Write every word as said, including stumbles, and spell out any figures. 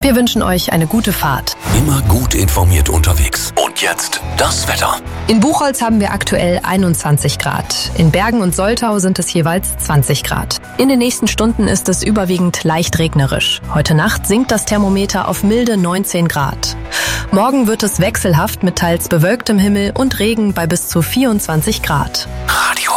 Wir wünschen euch eine gute Fahrt. Immer gut informiert unterwegs. Und jetzt das Wetter. In Buchholz haben wir aktuell einundzwanzig Grad. In Bergen und Soltau sind es jeweils zwanzig Grad. In den nächsten Stunden ist es überwiegend leicht regnerisch. Heute Nacht sinkt das Thermometer auf milde neunzehn Grad. Morgen wird es wechselhaft mit teils bewölktem Himmel und Regen bei bis zu vierundzwanzig Grad. Radio